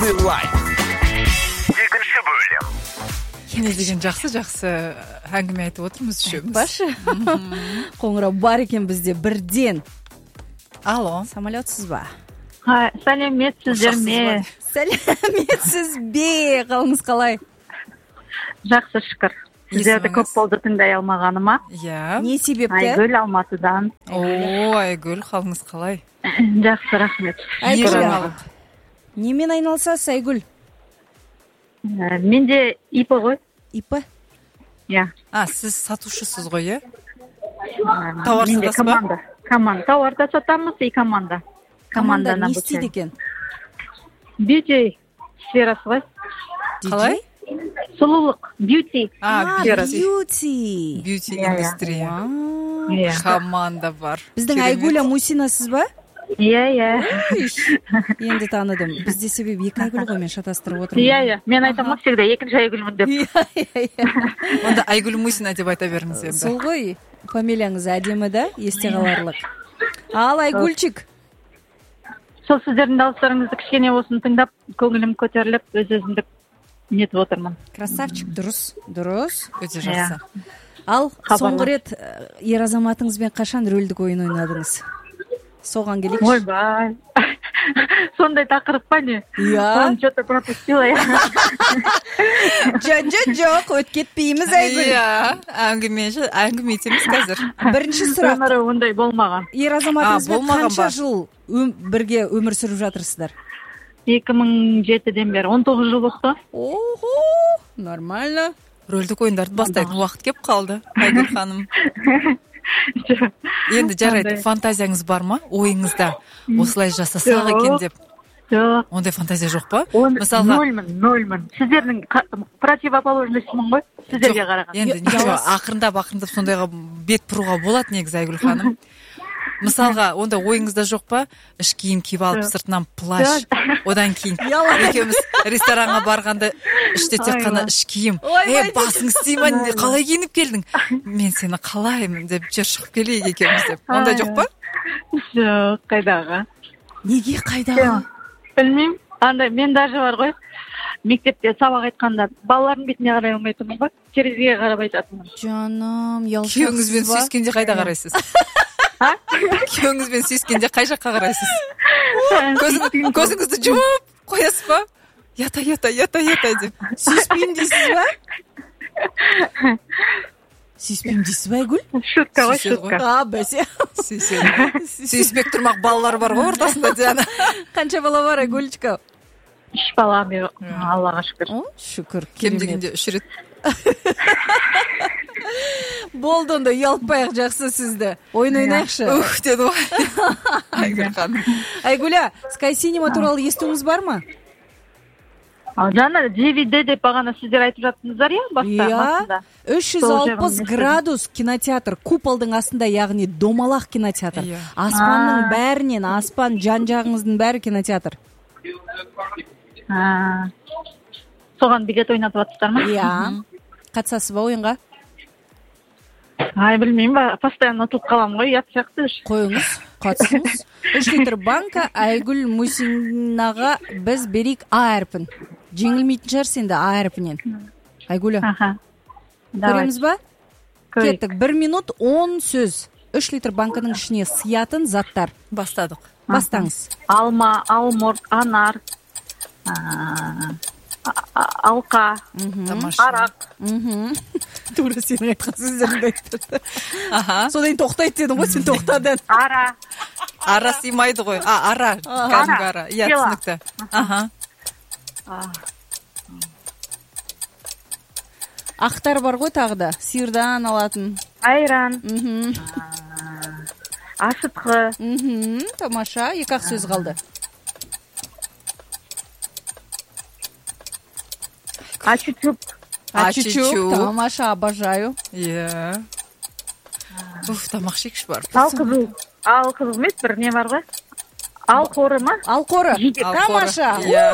Life. Екінші бөлім. Ене деген жақсы әңгіме айтып отырмыз үшеуміз. Башы. Қоңырау бар екен бізде бірден. Алло. Самолетсіз ба? Сәлеметсіздер ме? Сәлеметсіз бе? Қалыңыз қалай? Жақсы шүкір. Сіздерді көп болды тыңдай алмағаныма. Иә. Не себепті? Айгүл Алматыдан. Айгүл, қалыңыз қалай? Жақсы, рахмет. Айгүл, немен айналысасыз, Айгүл? Менде ИП ғой. ИП? Иә. Сіз сатушысыз ғой, иә? Тауар сатасыз ба? Команда. Тауар да сатамыз, и команда. Команда не істейді екен? Бьюти сферасы ғой. Қалай? Сұлулық, бьюти. Бьюти индустрия. Команда бар. Біздің Айгүля Мусинасыз ба? Иә. Енді таныдым. Бізде себебі екі Айгүл ғой, мен шатастырып отырмын. Иә. Мен айтамын всегда екінші Айгүлмін деп. Онда Айгүл Мусина деп айта беріңіз енді. Сол ғой, фамилияңыз әдемі да, есте қаларлық. Ал Айгүлчик. Сол сіздердің дауыстарыңызды кішкене осын тыңдап, көңілім көтеріліп, өз-өзімді нетіп отырмын. Красавчик, дұрыс. Өте жақсы. Ал соңғы рет ер азаматыңызбен қашан рөлдік ойын ойнадыңыз? Соған келейікші. Ойбай. Сондай тақырып па не? Иә. Что-то пропустила я. Жоқ, өткетпейміз Айгүл. Иә, әңгіме етеміз қазір. Бірінші сұрақ. Өмірі ондай болмаған. Ер азаматыңызбен қанша жыл бірге өмір сүріп жатырсыздар? 2007-ден бері 19 жыл болды. Ого, нормально. Рөлдік ойындарды бастайтын уақыт кеп қалды, Айгүл ханым. Енді жарайды, фантазияңыз бар ма? Ойыңызда осылай жасасақ екен деп. Жоқ. Ондай фантазия жоқ па? Мысалға 0-мін. Сіздердің противоположностьмын ғой, сіздерге қараған. Енді ақырындап сондайға бет бұруға болады негізі Айгүл ханым. Мысалға, онда ойыңызда жоқ па? Іш киім киіп алып, сыртынан плащ, одан кейін екеуміз ресторанға барғанда іште тек қана іш киім. Басың істей ма? Қалай киініп келдің? Мен сені қалаймын деп жер шығып келейік екеуміз деп. Онда жоқ па? Жоқ, қайдағы. Неге қайдағы? Білмеймін. Андай, мен даже бар ғой. Мектепте сабақ айтқанда балалардың бетіне қарай алмайтынмын ғой. Терезеге қарап айтатынмын. Жаным, ұялшақсыз ба? Күйеуіңізбен сүйіскенде қайда қарайсыз? Күйеуіңізбен сүйіскенде қай жаққа қарайсыз? Көзіңізді жұмып қоясыз ба? Ята деп. Сүйіспеймін дейсіз ба? Сүйіспеймін дейсіз ба, Айгүл? Шутка ғой, шутка. Бәсе. Сүйіспек тұрмақ балалар бар ғой ортасында, Диана. Қанша бала бар, Айгүлчика? 3 бала, Аллаға шүкір. Шүкір, кем дегенде 3 рет. Болды, онда ұялтпайық, жақсы сізді. Ойын ойнайықшы. Деді ғой. Айгүл ханым. Айгүля, Sky Cinema туралы естуіңіз бар ма? Жаңа DVD деп бағана сіздер айтып жаттыңыздар, иә? Иә, 360 градус кинотеатр, куполдың астында, яғни домалақ кинотеатр. Аспанның бәрінен, аспан жан-жағыңыздың бәрі кинотеатр. Соған билет ойнатып атыстар ма? Иә. Қатысасыз ба ойынға? Білмеймін ба, постоянно ұтылып қалам ғой, ят сияқты. Қойыңыз, қатысыңыз. 3 литр банка Айгүл Мусинаға біз берейік А әрпін. Жеңілмейтін шығар сенде А әрпінен. Айгүля. Көреміз ба? Кеттік. 1 минут 10 сөз. 3 литр банканың ішіне сиятын заттар. Бастадық. Бастаңыз. Алма, алмұрт, анар, алқа, арақ. Тура сенің айтқан сөздеріңді айтты. Содан тоқтайды дедің ғой, сен тоқтадың. Ара сыймайды ғой. Ара. Кәдімгі ара. Иә, түсінікті. Ақтар бар ғой тағы да. Сиырдан алатын. Айран. Асытқы. Тамаша. 2-ақ сөз қалды. Ачучук. Тамаша, обожаю. Иә. Тамақ шекіш бар. Ал қызыл емес, бір не бар ғой? Ал қоры ма? Ал қоры. Тамаша.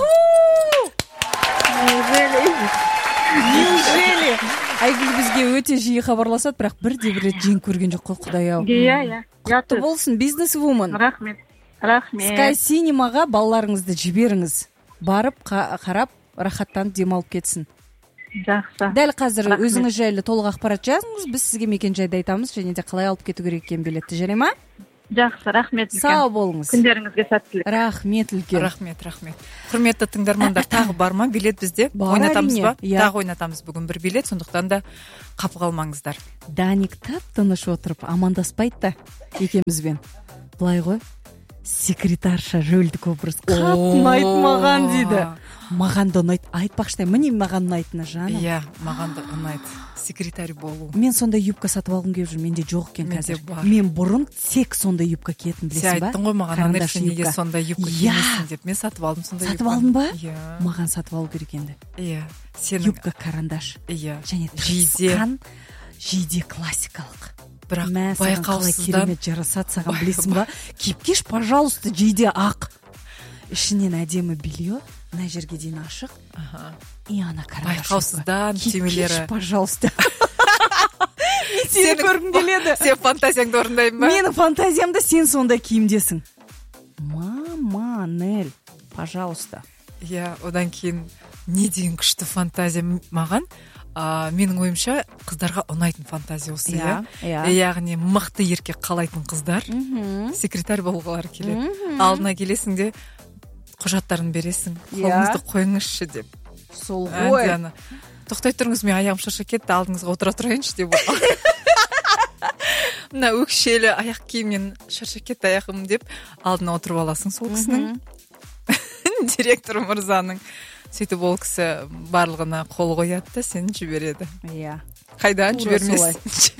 Неужели? Айгүл бізге өте жиі хабарласады, бірақ бірде-бір рет жең көрген жоқ қой, Құдай-ау. Иә. Құтты болсын, бизнес-вумен. Рахмет. Sky Cinemaға балаларыңызды жіберіңіз. барып қарап рахаттанып демалып кетсін. Жақсы. Дәл қазір өзіңіз жайлы толық ақпарат жазыңыз, біз сізге мекен жайды айтамыз және де қалай алып кету керек екенін билетті, жарай ма? Жақсы, рахмет үлкен. Сау болыңыз. Күндеріңізге сәттілік. Рахмет үлкен. Рахмет. Құрметті тыңдармандар, тағы бар ма билет бізде? Ойнатамыз ба? Тағы ойнатамыз бүгін бір билет, сондықтан да қапы қалмаңыздар. Даник тыныш отырып амандаспайды да екеумізбен. Былай ғой, секретарша рөлдік образ қатты ұнайды маған дейді. Маған да ұнайды. Айтпақшы, міне маған ұнайтыны жаным. Иә, маған да ұнайды. Секретарь болу. Мен сондай юбка сатып алғым келіп жүр. Менде жоқ екен қазір. Мен бұрын тек сондай юбка киетін, білесің ба? Сен айттың ғой маған, Анель, сен неге сондай юбка кимейсің деп. Мен сатып алдым сондай юбка. Сатып алдың ба? Иә. Маған сатып алу керек енді. Иә. Юбка карандаш. Иә. Және тырысқан жейде классикалық. Бірақ байқаусыздан керемет жарасады саған, білесің ба? Киіп кеш, пожалуйста, жейде ақ. Ішінен әдемі белье, мына жерге дейін ашық. И ана карандаш. Байқаусыздан түймелері. Киіп кеш, пожалуйста. Мен сені көргім келеді. Сен фантазияңды орындайын ба? Менің фантазиямда сен сондай киімдесің. Мама, Анель, пожалуйста. Иә, одан кейін не деген күшті фантазия маған. Менің ойымша қыздарға ұнайтын фантазия осы, иә. Яғни мықты еркек қалайтын қыздар секретарь болғылары келеді. Алдына келесің де құжаттарын бересің. Қолыңызды қойыңызшы деп. Сол ғой. Тоқтай тұрыңыз, мен аяғым шаршап кетті, алдыңызға отыра тұрайыншы деп. Мына өкшелі аяқ киіммен шаршап кетті аяғым деп алдына отырып аласың сол кісінің. Директор мырзаның. Сөйтіп ол кісі барлығына қол қояды да сені жібереді. Иә. Қайдан жібермес?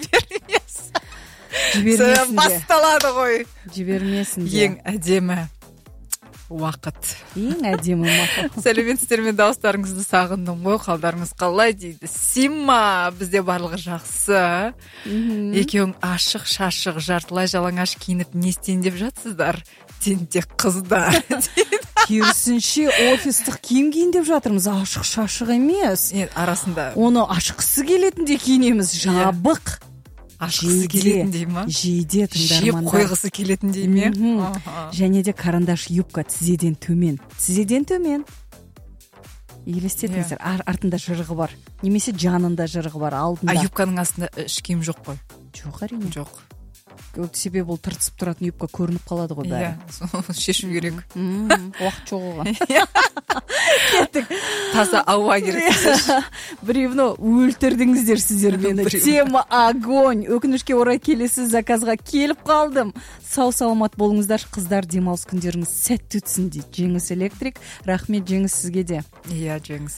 Жібермесін де. Басталады ғой. Жібермесін де. Ең әдемі уақыт. Ең әдемі уақыт. Сәлеметсіздер ме, дауыстарыңызды сағындым ғой, қалдарыңыз қалай дейді. Сима, бізде барлығы жақсы. Екеуің ашық, шашық, жартылай жалаңаш киініп не істейін деп жатсыздар? Тентек қыздар. Керісінше офистық киім киін деп жатырмыз, ашық шашық емес. Арасында. Оны ашықсы келетінде киінеміз, жабық. Ашқысы келетіндей ма? Жейде тыңдармандар. Жеп қойғысы келетіндей ме? Және де карандаш юбка тізеден төмен. Тізеден төмен. Елестетіңіздер, артында жырғы бар. Немесе жанында жырғы бар, алдында. Юбканың астында іш киім жоқ қой? Жоқ, әрине. Жоқ. Себебі бұл тыртысып тұратын юбка көрініп қалады ғой бәрі. Иә, шешу керек. Уақыт жоқ оған. Кеттік. Таза ауа керек. Біреуіні өлтірдіңіздер сіздер мені. Тема огонь. Өкінішке орай келесі заказға келіп қалдым. Сау саламат болыңыздар, қыздар, демалыс күндеріңіз сәтті өтсін дейді. Жеңіс Электрик. Рахмет Жеңіс сізге де. Иә, Жеңіс.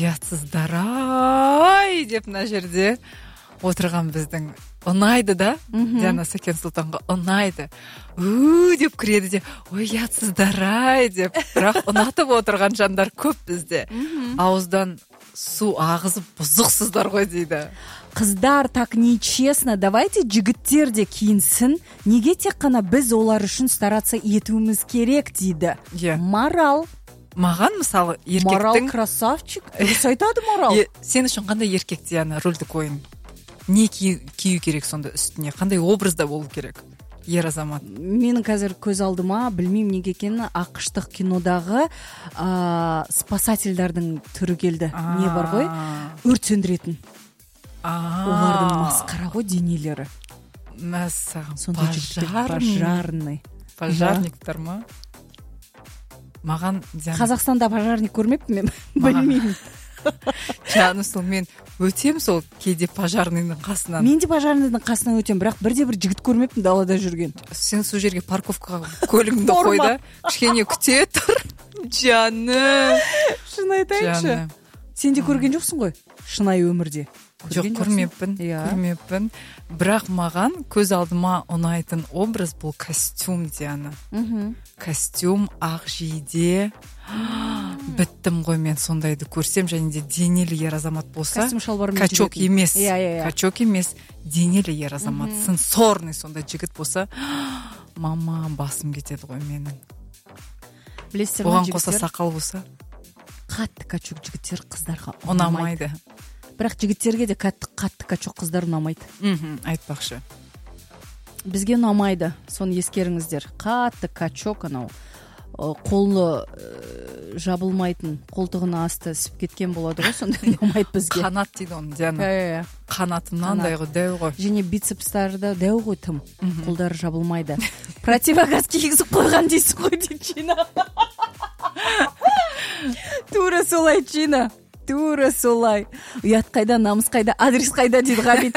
Ұятсыздар-ай деп мына жерде отырған біздің ұнайды да, Диана Сәкен Сұлтанға ұнайды. Деп кіреді де, ұятсыздар-ай деп. Бірақ ұнатып отырған жандар көп бізде. Ауыздан су ағызып бұзықсыздар ғой дейді. Қыздар, так нечестно, давайте жігіттер де киінсін. Неге тек қана біз олар үшін стараться етуіміз керек дейді. Марал. Маған мысалы еркектің... Марал красавчик. Дұрыс айтады Марал. Сен үшін қандай еркек, Диана, рөлдік ойын? Не кию керек сонда үстіне? Қандай образда болу керек? Ер азамат. Менің қазір көз алдыма, білмеймін неге екенін, ақштық кинодағы спасательдардың түрі келді. Не бар ғой? Өрт сөндіретін. Олардың масқара ғой денелері. Мәссаған. Пожарный. Пожарниктар ма? Маған... Қазақстанда пожарник көрмеппін мен. Білмеймін. Жаным, сол мен өтем сол кейде пожарныйдың қасынан. Мен де пожарныйдың қасынан өтем, бірақ бірде-бір жігіт көрмеппін далада жүрген. Сен сол жерге парковкаға көлігіңді қой да, кішкене күте тұр. Жаным. Шын айтайыншы. Сен де көрген жоқсың ғой, шынайы өмірде. Жоқ, көрмеппін. Бірақ маған көз алдыма ұнайтын образ бұл костюм, Диана. Костюм, ақ жейде. Біттім ғой мен сондайды көрсем, және де денелі ер азамат болса, качок емес, денелі ер азамат, сенсорный сондай жігіт болса, мама, басым кетеді ғой менің. Оған қоса сақал болса, қатты качок жігіттер қыздарға ұнамайды. Бірақ жігіттерге де қатты качок қыздар ұнамайды. Айтпақшы. Бізге ұнамайды, соны ескеріңіздер. Қатты качок анау қолы жабылмайтын колтугунун асты исип кеткен болот го, сондай ұнамайды бизге. Канат дейді оны, Диана. Канаты мынандай ғой, дәу ғой. Және бицепстарда дәу ғой тым. Колдары жабылмайды. Противогаз кийгизип койгон дейсиң ғой дейт Жина. Туура солай Жина. Туура солай. Уят кайда, намыс кайда, адрес кайда дейді Габит.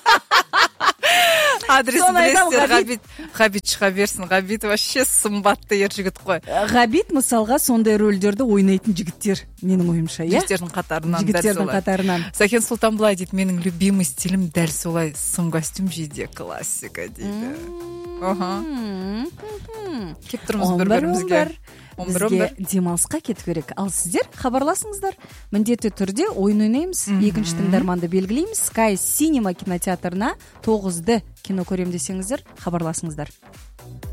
Адрес білесіздер, Габит шыға берсін. Габит вообще сымбатты ер жігіт қой. Габит мысалға сондай рөлдерді ойнайтын жігіттер, менің ойымша, иә? Жігіттердің қатарынан. Сәкен Сұлтан былай дейді, менің любимый стилім дәл солай сым костюм жейде, классика дейді. Кеп тұрмыз бір-бірімізге. Бізге демалысқа кетіп керек. Ал сіздер хабарласыңыздар. Міндетті түрде ойын ойнаймыз. Екінші тыңдарманды белгілейміз. Sky Cinema кинотеатрына 9-ды кино көрем десеңіздер, хабарласыңыздар.